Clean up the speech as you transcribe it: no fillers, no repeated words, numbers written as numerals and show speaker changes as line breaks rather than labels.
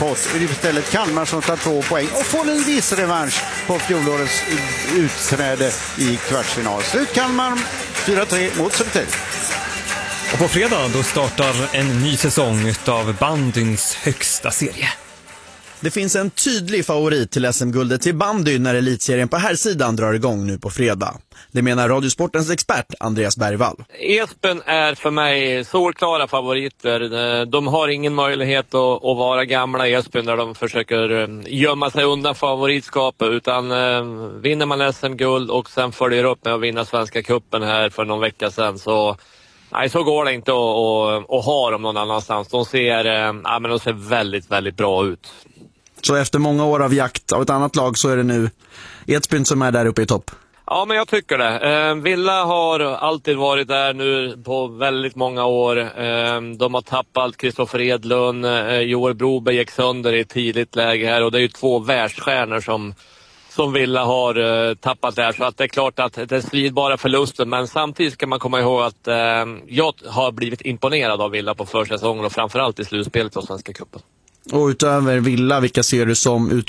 pott. Det är istället Kalmar som tar 2 poäng och får en viss revansch på fjolårets utträde i kvartsfinal. Slut Kalmar 4-3 mot Södertälje.
Och på fredag då startar en ny säsong utav bandyns högsta serie.
Det finns en tydlig favorit till SM-guldet till bandy när elitserien på här sidan drar igång nu på fredag. Det menar Radiosportens expert Andreas Bergvall.
Esbjörn är för mig solklara favoriter. De har ingen möjlighet att vara gamla Esbjörn där de försöker gömma sig undan favoritskapet. Utan vinner man SM-guld och sen följer upp med att vinna Svenska cupen här för någon vecka sedan så... Nej, så går det inte att ha dem någon annanstans. De ser väldigt, väldigt bra ut.
Så efter många år av jakt av ett annat lag så är det nu Edsbyn som är där uppe i topp?
Ja, men jag tycker det. Villa har alltid varit där nu på väldigt många år. De har tappat Kristoffer Edlund, Joel Broberg gick sönder i ett tidigt läge här. Och det är ju 2 världsstjärnor som Villa har tappat där. Så att det är klart att det är svidbara förluster. Men samtidigt ska man komma ihåg att jag har blivit imponerad av Villa på försäsongen och framförallt i slutspelet av Svenska cupen.
Och utöver Villa, vilka ser du som